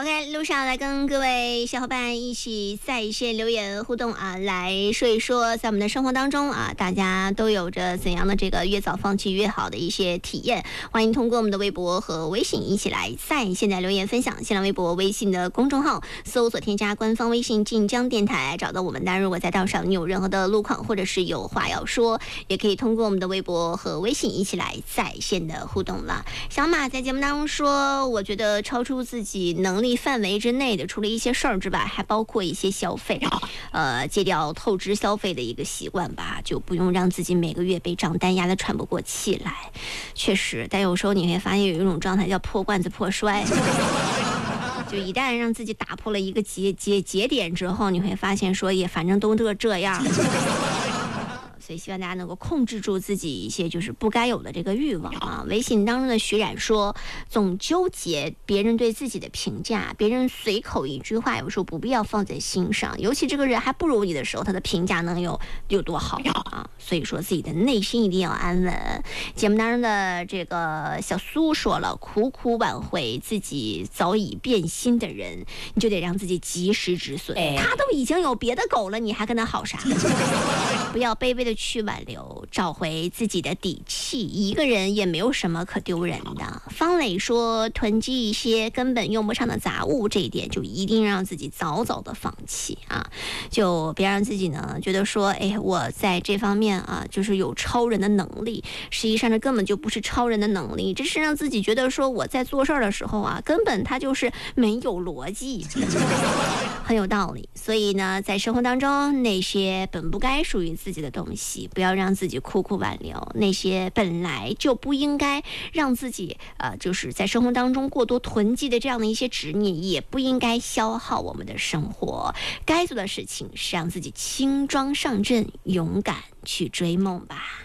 OK， 路上来跟各位小伙伴一起在线留言互动啊，来说一说在我们的生活当中啊，大家都有着怎样的这个越早放弃越好的一些体验。欢迎通过我们的微博和微信一起来在线的留言分享。新浪微博、微信的公众号搜索添加官方微信晋江电台，找到我们。当然，如果在道上你有任何的路况或者是有话要说，也可以通过我们的微博和微信一起来在线的互动了。小马在节目当中说，我觉得超出自己能力范围之内的，除了一些事儿之外，还包括一些消费，戒掉透支消费的一个习惯吧，就不用让自己每个月被账单压得喘不过气来。确实，但有时候你会发现有一种状态叫破罐子破摔。就一旦让自己打破了一个节点之后，你会发现说也反正都这样。所以希望大家能够控制住自己一些就是不该有的这个欲望啊。微信当中的徐冉说，总纠结别人对自己的评价，别人随口一句话有时候不必要放在心上，尤其这个人还不如你的时候，他的评价能有多好啊？所以说自己的内心一定要安稳。节目当中的这个小苏说了，苦苦挽回自己早已变心的人，你就得让自己及时止损。他都已经有别的狗了，你还跟他好啥？不要卑微的去挽留，找回自己的底气。一个人也没有什么可丢人的。方磊说，囤积一些根本用不上的杂物，这一点就一定让自己早早的放弃啊！就别让自己呢觉得说，我在这方面啊，就是有超人的能力。实际上这根本就不是超人的能力，这是让自己觉得说我在做事儿的时候啊，根本它就是没有逻辑，很有道理。所以呢，在生活当中，那些本不该属于自己的东西，不要让自己苦苦挽留；那些本来就不应该让自己就是在生活当中过多囤积的这样的一些执念，也不应该消耗我们的生活。该做的事情是让自己轻装上阵，勇敢去追梦吧。